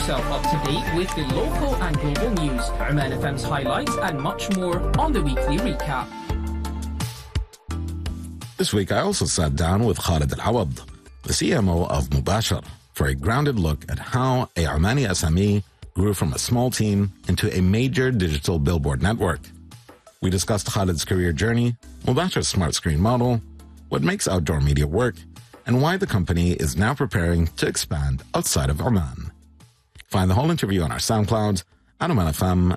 yourself up to date with the local and global news, Oman FM's highlights and much more on the weekly recap. This week I also sat down with Khalid Al-Awad, the CMO of Mubashir, for a grounded look at how a Omani SME grew from a small team into a major digital billboard network. We discussed Khalid's career journey, Mubashir's smart screen model, what makes outdoor media work, and why the company is now preparing to expand outside of Oman. Find the whole interview on our SoundCloud at omanfm.om.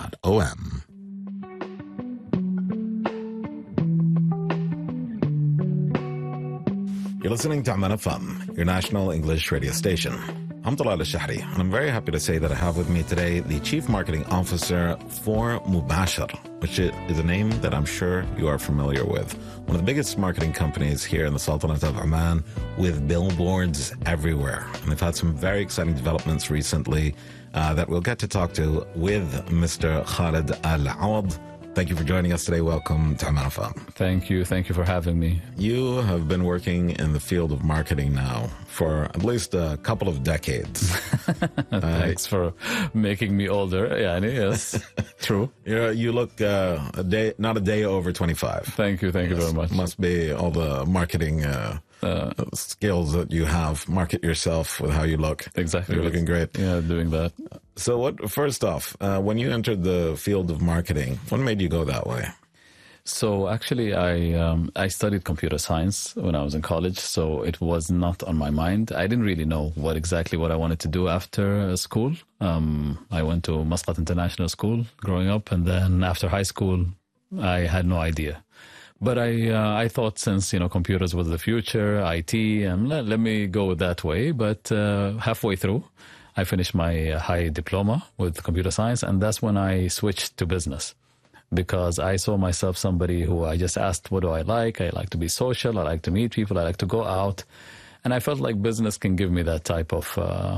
You're listening to Oman FM, your national English radio station. I'm Talal Al-Shahri, and I'm very happy to say that I have with me today the Chief Marketing Officer for Mubashir, which is a name that I'm sure you are familiar with. One of the biggest marketing companies here in the Sultanate of Oman, with billboards everywhere. And they've had some very exciting developments recently that we'll get to talk to with Mr. Khalid Al-Awad. Thank you for joining us today. Welcome to Oman FM. Thank you. Thank you for having me. You have been working in the field of marketing now for at least a couple of decades. Thanks for making me older. Yeah, yes, true. You look not a day over 25. Thank you. Thank you very much. Must be all the marketing skills that you have. Market yourself with how you look. Exactly. You're looking great. Yeah, doing that. So first off, when you entered the field of marketing, what made you go that way? So actually, I studied computer science when I was in college, so it was not on my mind. I didn't really know what I wanted to do after school. I went to Muscat International School growing up, and then after high school, I had no idea. But I thought since, computers was the future, IT, let me go that way. But halfway through, I finished my high diploma with computer science, and that's when I switched to business. Because I saw myself somebody who I just asked, what do I like? I like to be social. I like to meet people. I like to go out. And I felt like business can give me that type of,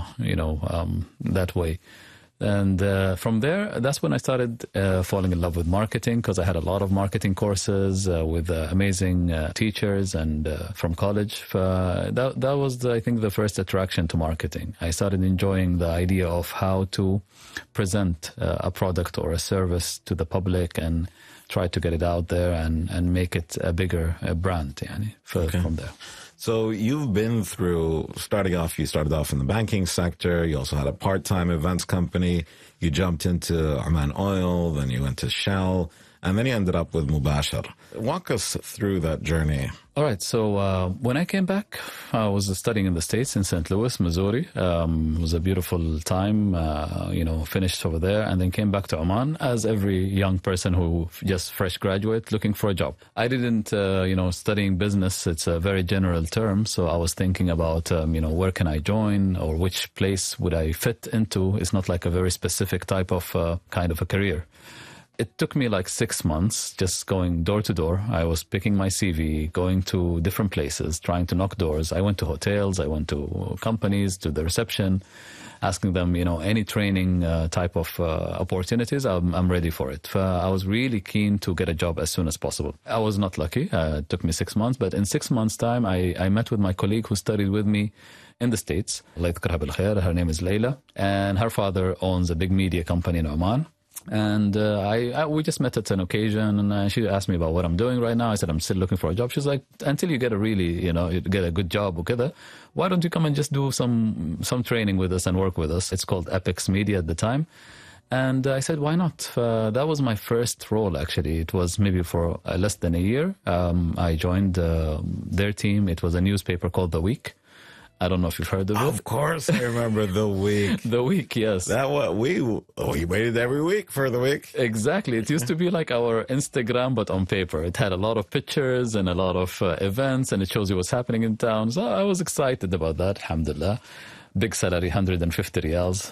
that way. And from there, that's when I started falling in love with marketing, because I had a lot of marketing courses with amazing teachers and from college. That was, I think, the first attraction to marketing. I started enjoying the idea of how to present a product or a service to the public and try to get it out there and make it a bigger brand from there. So you've been through, you started off in the banking sector. You also had a part-time events company. You jumped into Oman Oil, then you went to Shell, and then you ended up with Mubashir. Walk us through that journey. All right. So when I came back, I was studying in the States in St. Louis, Missouri. It was a beautiful time, finished over there, and then came back to Oman as every young person who just fresh graduate looking for a job. I didn't, studying business, it's a very general term. So I was thinking about, where can I join or which place would I fit into? It's not like a very specific type of kind of a career. It took me like 6 months just going door to door. I was picking my CV, going to different places, trying to knock doors. I went to hotels, I went to companies, to the reception, asking them, any training type of opportunities, I'm ready for it. I was really keen to get a job as soon as possible. I was not lucky. It took me 6 months, but in 6 months' time, I met with my colleague who studied with me in the States. Her name is Layla, and her father owns a big media company in Oman. And we just met at an occasion, and she asked me about what I'm doing right now. I said, I'm still looking for a job. She's like, until you get you get a good job, why don't you come and just do some training with us and work with us? It's called Apex Media at the time. And I said, why not? That was my first role, actually. It was maybe for less than a year. I joined their team. It was a newspaper called The Week. I don't know if you've heard of it. Of course, I remember The Week. The Week, yes. You waited every week for The Week. Exactly. It used to be like our Instagram, but on paper. It had a lot of pictures and a lot of events, and it shows you what's happening in town. So I was excited about that, alhamdulillah. Big salary, 150 riyals.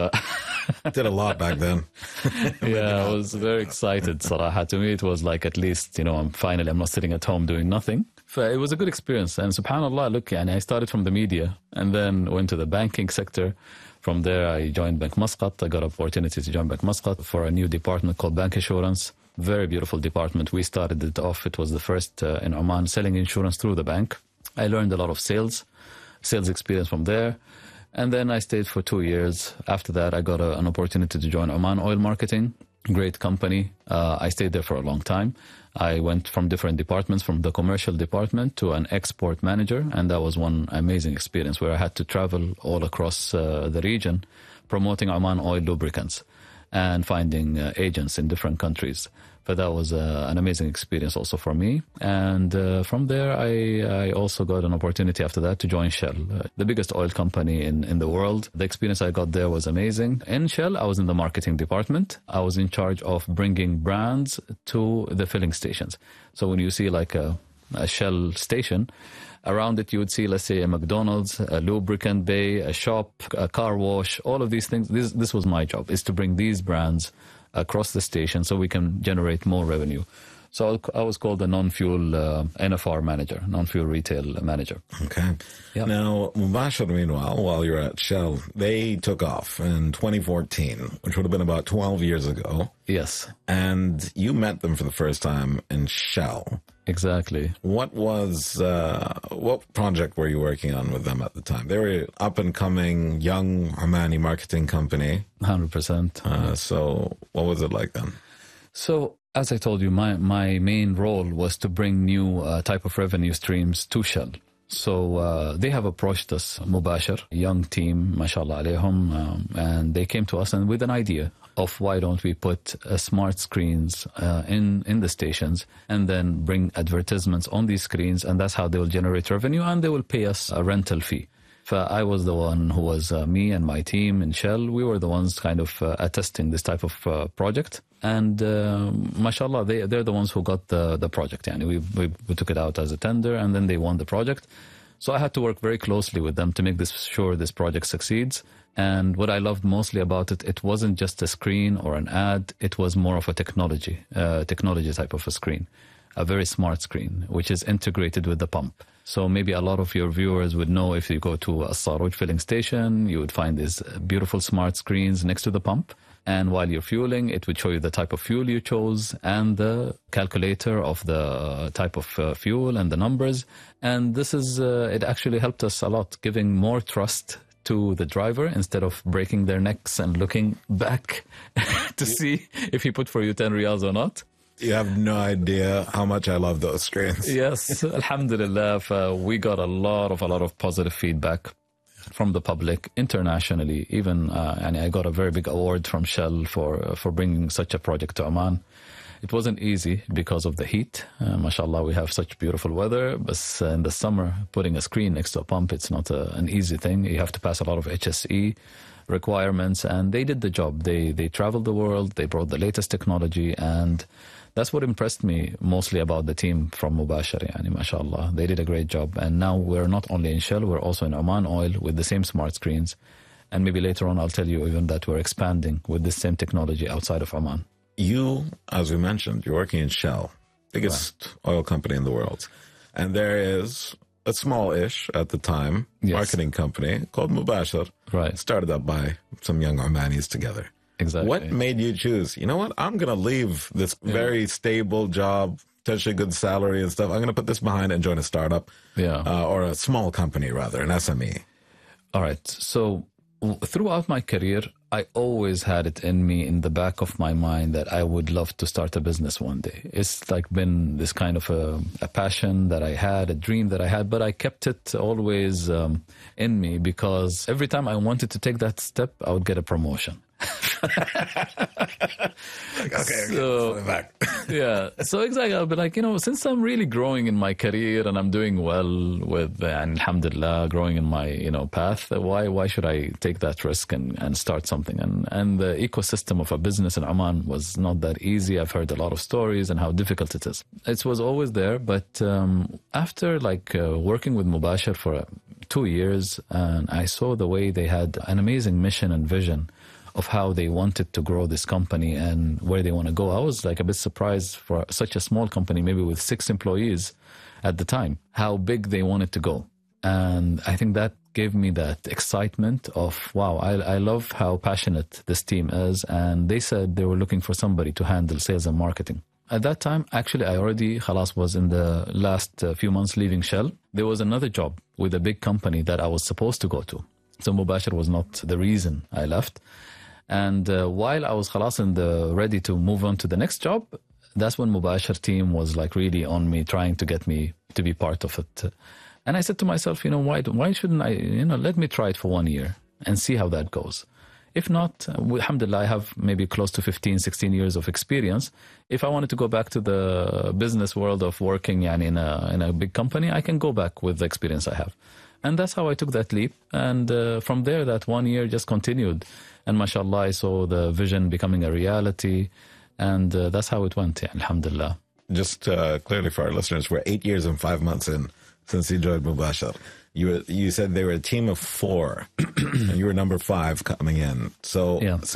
Did a lot back then. Yeah, I was very excited, Sarah. To me, it was like, at least, I'm not sitting at home doing nothing. It was a good experience. And subhanAllah, look, I started from the media and then went to the banking sector. From there, I joined Bank Muscat. I got an opportunity to join Bank Muscat for a new department called Bank Assurance. Very beautiful department. We started it off. It was the first in Oman selling insurance through the bank. I learned a lot of sales experience from there. And then I stayed for 2 years. After that, I got an opportunity to join Oman Oil Marketing. Great company. I stayed there for a long time. I went from different departments, from the commercial department to an export manager. And that was one amazing experience where I had to travel all across the region promoting Oman Oil lubricants and finding agents in different countries. But that was an amazing experience also for me. And from there, I also got an opportunity after that to join Shell, the biggest oil company in the world. The experience I got there was amazing. In Shell, I was in the marketing department. I was in charge of bringing brands to the filling stations. So when you see like a Shell station, around it you would see, let's say, a McDonald's, a lubricant bay, a shop, a car wash, all of these things. This was my job, is to bring these brands across the station so we can generate more revenue. So I was called a non-fuel NFR manager, non-fuel retail manager. Okay. Yep. Now, Mubashir, meanwhile, while you're at Shell, they took off in 2014, which would have been about 12 years ago. Yes. And you met them for the first time in Shell. Exactly. What project were you working on with them at the time? They were up and coming, young Omani marketing company. 100%. So what was it like then? So as I told you, my main role was to bring new type of revenue streams to Shell. So they have approached us, Mubashir, young team, mashallah alayhum, and they came to us and with an idea of why don't we put smart screens in the stations and then bring advertisements on these screens, and that's how they will generate revenue and they will pay us a rental fee. I was the one who was, me and my team in Shell, we were the ones kind of attesting this type of project. And mashallah, they're the ones who got the project. Yani we took it out as a tender and then they won the project. So I had to work very closely with them to make sure this project succeeds. And what I loved mostly about it, it wasn't just a screen or an ad. It was more of a technology type of a screen, a very smart screen, which is integrated with the pump. So maybe a lot of your viewers would know if you go to a Sarouj filling station, you would find these beautiful smart screens next to the pump. And while you're fueling, it would show you the type of fuel you chose and the calculator of the type of fuel and the numbers. And this is, it actually helped us a lot, giving more trust to the driver instead of breaking their necks and looking back to see if he put for you 10 riyals or not. You have no idea how much I love those screens. Yes, alhamdulillah, we got a lot of positive feedback from the public internationally. Even and I got a very big award from Shell for bringing such a project to Oman. It wasn't easy because of the heat. Mashallah, we have such beautiful weather, but in the summer, putting a screen next to a pump, it's not an easy thing. You have to pass a lot of HSE requirements, and they did the job. They traveled the world, they brought the latest technology, and that's what impressed me mostly about the team from Mubashir. Yani, mashallah, they did a great job. And now we're not only in Shell, we're also in Oman Oil with the same smart screens. And maybe later on, I'll tell you even that we're expanding with the same technology outside of Oman. You, as we mentioned, you're working in Shell, biggest oil company in the world. And there is a small-ish, at the time, marketing company called Mubashir. Right. Started up by some young Omanis together. Exactly. What made you choose, you know what, I'm going to leave this very stable job, potentially good salary and stuff. I'm going to put this behind and join a startup or a small company, rather, an SME. All right. So throughout my career, I always had it in me, in the back of my mind, that I would love to start a business one day. It's like been this kind of a passion that I had, a dream that I had, but I kept it always in me because every time I wanted to take that step, I would get a promotion. So exactly, I'll be like, since I'm really growing in my career and I'm doing well with, and alhamdulillah, growing in my path, why should I take that risk and start something? And the ecosystem of a business in Oman was not that easy. I've heard a lot of stories and how difficult it is. It was always there, but after working with Mubashir for 2 years, and I saw the way they had an amazing mission and vision of how they wanted to grow this company and where they want to go. I was a bit surprised for such a small company, maybe with 6 employees at the time, how big they wanted to go. And I think that gave me that excitement of, wow, I love how passionate this team is. And they said they were looking for somebody to handle sales and marketing. At that time, actually, I already was in the last few months leaving Shell. There was another job with a big company that I was supposed to go to. So Mubashir was not the reason I left. And while I was ready to move on to the next job, that's when Mubashir team was like really on me, trying to get me to be part of it. And I said to myself, why shouldn't I, let me try it for 1 year and see how that goes. If not, alhamdulillah, I have maybe close to 15, 16 years of experience. If I wanted to go back to the business world of working in a big company, I can go back with the experience I have. And that's how I took that leap. And from there, that 1 year just continued. And mashallah, I saw the vision becoming a reality. And that's how it went, alhamdulillah. Just clearly for our listeners, we're 8 years and 5 months in since you joined Mubashir. You said they were a team of 4, and you were number 5 coming in. So, yeah.